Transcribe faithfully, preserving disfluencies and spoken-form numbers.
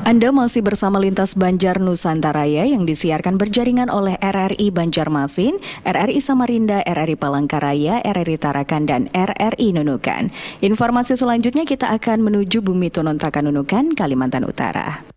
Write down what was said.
Anda masih bersama Lintas Banjar Nusantaraya yang disiarkan berjaringan oleh R R I Banjarmasin, R R I Samarinda, R R I Palangkaraya, R R I Tarakan, dan R R I Nunukan. Informasi selanjutnya kita akan menuju Bumi Tonontakan Nunukan, Kalimantan Utara.